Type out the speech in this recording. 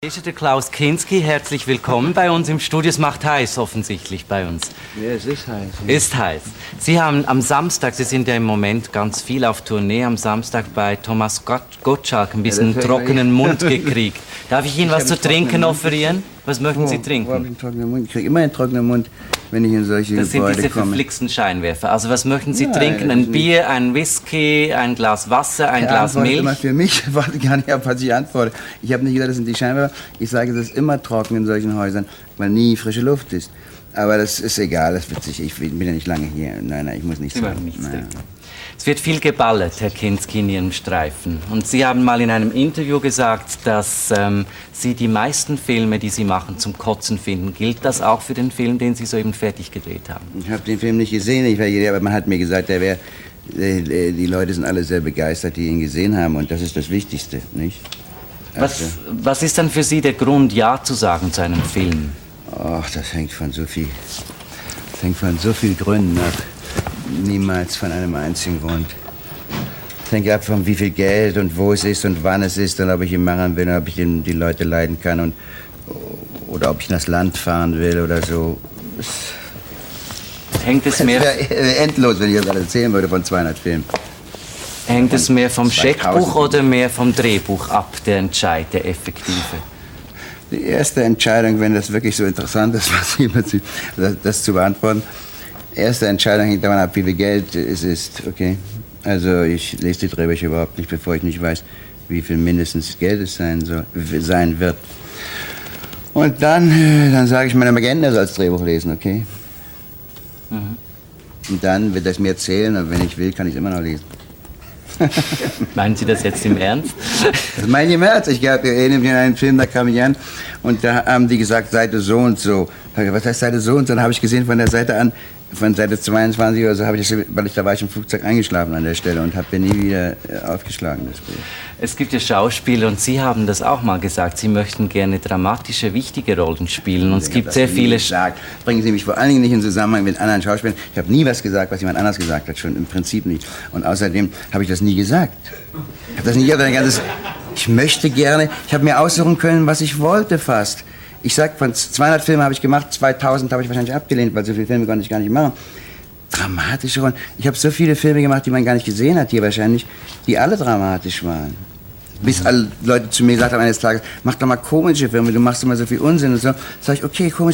Der Klaus Kinski, herzlich willkommen bei uns im Studio. Es macht heiß offensichtlich bei uns. Ja, es ist heiß. Ist heiß. Sie haben am Samstag, Sie sind ja im Moment ganz viel auf Tournee, am Samstag bei Thomas Gottschalk ein bisschen trockenen Mund gekriegt. Darf ich Ihnen was zu trinken offerieren? Was möchten Sie trinken? Wo habe ich einen trockenen Mund? Ich kriege immer einen trockenen Mund, wenn ich in solche Gebäude komme. Das sind diese verflixten Scheinwerfer. Also was möchten Sie trinken? Ein Bier, ein Whisky, ein Glas Wasser, ein Glas Milch? Immer für mich, ich warte gar nicht ab, was ich antworte. Ich habe nicht gesagt, das sind die Scheinwerfer. Ich sage, es ist immer trocken in solchen Häusern, weil nie frische Luft ist. Aber das ist egal, das wird sich. Ich bin ja nicht lange hier. Nein, ich muss nichts sagen. Es wird viel geballert, Herr Kinski, in Ihrem Streifen. Und Sie haben mal in einem Interview gesagt, dass Sie die meisten Filme, die Sie machen, zum Kotzen finden. Gilt das auch für den Film, den Sie soeben fertig gedreht haben? Ich habe den Film nicht gesehen, aber man hat mir gesagt, die Leute sind alle sehr begeistert, die ihn gesehen haben. Und das ist das Wichtigste, nicht? Was ist dann für Sie der Grund, Ja zu sagen zu einem Film? Ach, das hängt von so viel Gründen ab. Niemals von einem einzigen Grund. Es hängt ab von wie viel Geld und wo es ist und wann es ist und ob ich ihn machen will, ob ich die Leute leiden kann oder ob ich in das Land fahren will oder so. Hängt es mehr... Es wäre endlos, wenn ich das alles erzählen würde von 200 Filmen. Hängt es mehr vom Scheckbuch oder mehr vom Drehbuch ab, der Entscheid, der effektive? Die erste Entscheidung, wenn das wirklich so interessant ist, das zu beantworten, erste Entscheidung hängt davon ab, wie viel Geld es ist, okay? Also ich lese die Drehbücher überhaupt nicht, bevor ich nicht weiß, wie viel mindestens Geld es sein wird. Und dann sage ich meinem Agenten, er soll das Drehbuch lesen, okay? Mhm. Und dann wird er es mir erzählen und wenn ich will, kann ich es immer noch lesen. Meinen Sie das jetzt im Ernst? Das meine ich im Ernst. Ich gab in einen Film, da kam ich an und da haben die gesagt, Seite so und so. Was heißt Seite so und so? Dann habe ich gesehen von der Seite an, von Seite 22 oder so, da war ich im Flugzeug eingeschlafen an der Stelle und habe nie wieder aufgeschlagen, das Buch. Es gibt ja Schauspieler und Sie haben das auch mal gesagt, Sie möchten gerne dramatische, wichtige Rollen spielen und es gibt sehr viele... Bringen Sie mich vor allen Dingen nicht in Zusammenhang mit anderen Schauspielern. Ich habe nie was gesagt, was jemand anders gesagt hat, schon im Prinzip nicht. Und außerdem habe ich das nie gesagt. Ich habe das nie gesagt. Ich möchte gerne, ich habe mir aussuchen können, was ich wollte fast. Ich sag, von 200 Filmen habe ich gemacht, 2000 habe ich wahrscheinlich abgelehnt, weil so viele Filme konnte ich gar nicht machen. Dramatische Rollen. Ich habe so viele Filme gemacht, die man gar nicht gesehen hat hier wahrscheinlich, die alle dramatisch waren. Bis alle Leute zu mir gesagt haben eines Tages, mach doch mal komische Filme, du machst immer so viel Unsinn und so. Sag ich, okay, komisch.